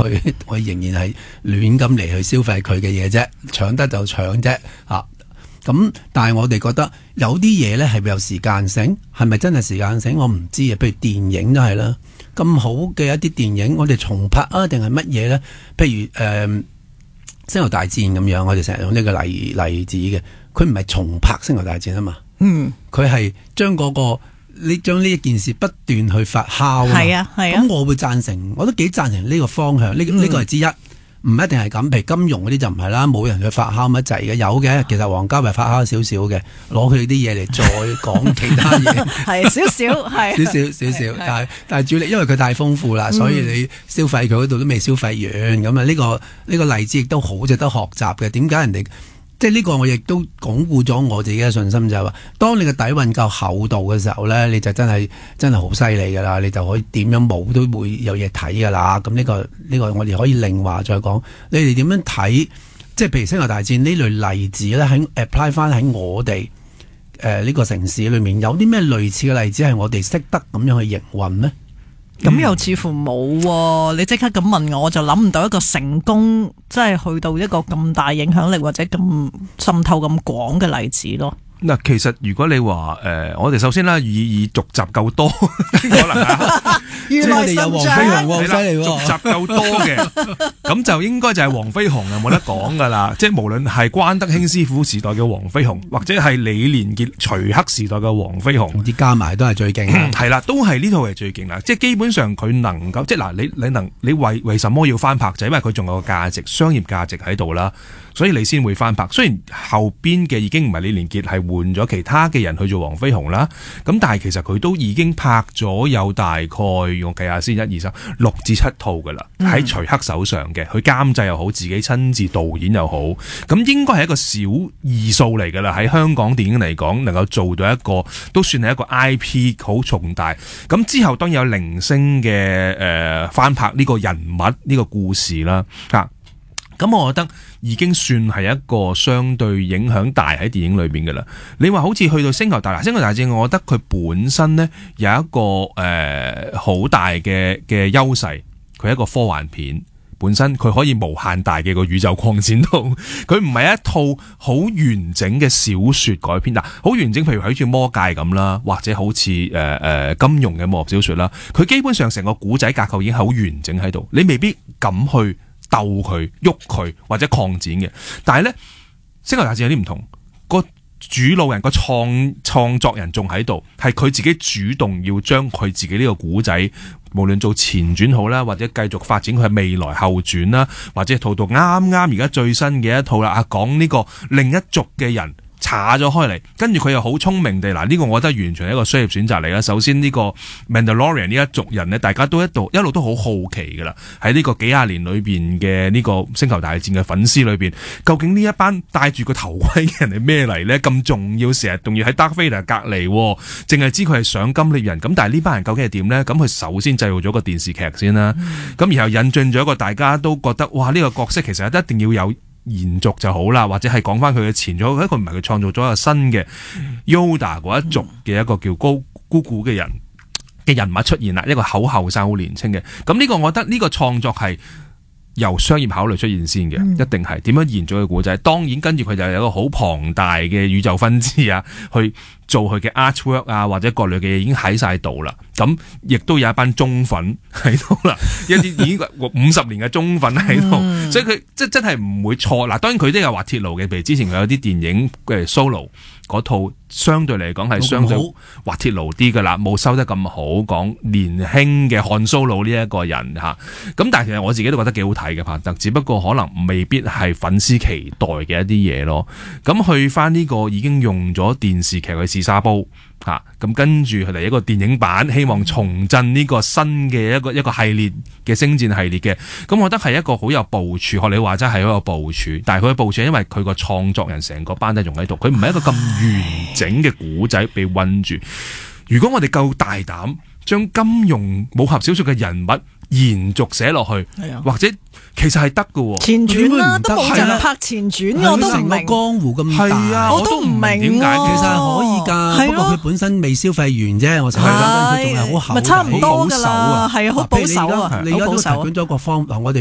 我仍然係亂咁嚟去消費佢嘅嘢啫，搶得就搶啫嚇。咁但係我哋覺得有啲嘢咧係咪有時間性？係咪真係時間性？我唔知啊。譬如電影都係啦，咁好嘅一啲電影，我哋重拍啊，定係乜嘢咧？譬如星球大戰咁樣，我哋成日用呢個例子嘅，佢唔係重拍星球大戰啊嘛，佢係將你將呢一件事不斷去發酵啊， 係啊， 咁我會贊成，我都幾贊成呢個方向，呢個係之一。唔一定係咁，譬如金融嗰啲就唔係啦，冇人去發酵乜滯嘅，有嘅。其實王家衛發酵少少嘅，攞佢啲嘢嚟再講其他嘢， 係少少， 但係主力，因為佢太豐富啦，所以你消費佢嗰度都未消費完。咁啊，呢個例子亦都好值得學習嘅。點解人哋？即係呢個我亦都鞏固咗我自己嘅信心，就係話，當你嘅底蘊夠厚度嘅時候咧，你就真係好犀利噶啦，你就可以點樣冇都會有嘢睇噶啦。咁呢個我哋可以另話再講。你哋點樣睇？即係譬如星球大戰呢類例子咧，喺 apply 翻喺我哋呢個城市裏面，有啲咩類似嘅例子係我哋識得咁樣去營運呢？ 咁又似乎冇喎，你即刻咁問我就諗唔到一個成功，即係去到一個咁大影響力或者咁滲透咁廣嘅例子咯。 嗱，其實如果你話我哋首先啦，以續集夠多，可能啊， 原來有黃飛鴻喎，犀利喎， 續集夠多嘅，咁就應該就係黃飛鴻啊，冇得講噶啦。即係無論係關德興師傅時代嘅黃飛鴻，或者係李連杰、徐克時代嘅黃飛鴻， 啲加埋都係最勁。 係啦，都係呢套係最勁啦。即係基本上佢能夠，即係嗱，你為什麼要翻拍？就因為佢仲有個價值、商業價值喺度啦。所以你先會翻拍，雖然後邊嘅已經唔係李連杰，係換咗其他嘅人去做黃飛鴻啦。咁但係其實佢都已經拍咗有大概我計下先，1、2、3、6至7套噶啦，喺徐克手上嘅，佢監製又好，自己親自導演又好，咁應該係一個小異數嚟噶啦。喺香港電影嚟講，能夠做到一個都算係一個 IP 好重大。咁之後當然有零星嘅翻拍呢個人物呢個故事啦，咁我覺得已經算係一個相對影響大喺電影裏邊嘅啦。你話好似去到星球大戰，我覺得佢本身呢有一個好大嘅優勢，佢係一個科幻片，本身佢可以無限大嘅個宇宙擴展到，佢唔係一套好完整嘅小說改編。好完整，譬如好似魔戒咁啦，或者好似金庸嘅武俠小說啦，佢基本上成個古仔架構已經好完整喺度，你未必敢去鬥佢、喐佢或者擴展嘅。但係呢，星球大戰有啲唔同，個主路人、個創作人仲喺度，係佢自己主動要將佢自己呢個古仔，無論做前傳好啦，或者繼續發展佢係未來後傳啦，或者套到啱而家最新嘅一套啦，講呢個另一族嘅人查咗開嚟，跟住佢又好聰明地，呢個我覺得完全係一個商業選擇嚟啦。首先呢個 Mandalorian 呢一族人呢，大家都一路都好好奇噶啦，喺呢個幾廿年裏邊嘅呢個星球大戰嘅粉絲裏邊，究竟呢一班戴住個頭盔嘅人係咩嚟呢？咁重要，成日仲要喺 Darth Vader 隔離，淨係知佢係賞金獵人。咁但係呢班人究竟係點呢？咁佢首先製造咗個電視劇先啦，咁然後引進咗一個大家都覺得哇，呢個角色其實一定要有延續就好啦，或者係講翻佢嘅前咗，佢唔係佢創造咗一個新嘅 Yoda 嗰一族嘅一個叫高姑姑嘅人物出現啦，一個好後生好年輕嘅。咁呢個我覺得呢個創作係由商業考慮出現先嘅，一定係點樣延續嘅故仔。當然跟住佢就有一個好龐大嘅宇宙分支啊，去做佢嘅 artwork 啊，或者各類嘅嘢已經喺晒度啦。咁亦都有一班忠粉喺度啦，一啲已經50年嘅忠粉喺度，所以佢真係唔會錯。嗱，當然佢都有滑鐵盧嘅，譬如之前佢有啲電影嘅 Solo 嗰套，相對嚟講係相對滑鐵盧啲噶啦，冇收得咁好，講年輕嘅Han Solo呢一個人吓。咁但係其實我自己都覺得幾好睇嘅拍得，只不過可能未必係粉絲期待嘅一啲嘢咯。咁去翻呢個已經用咗電視劇去試沙煲吓，咁跟住佢哋一個電影版，希望重振呢個新嘅一個系列嘅星戰系列嘅。咁我覺得係一個好有部署，學你話齋係好有部署，但係佢嘅部署係因為佢個創作人成個班底仲喺度，佢唔係一個咁完整嘅古仔被韞住。如果我哋夠大膽將金庸武俠小說嘅人物延續寫落去，或者其實係得嘅前傳啦，都冇人拍前傳，我都唔明。 成個江湖咁大， 我都唔明點解。其實係可以㗎，不過佢本身未消費完啫。我成日覺得佢仲係好厚， 咪差唔多㗎啦，係啊，好保守啊， 你而家都提供咗個方法，我哋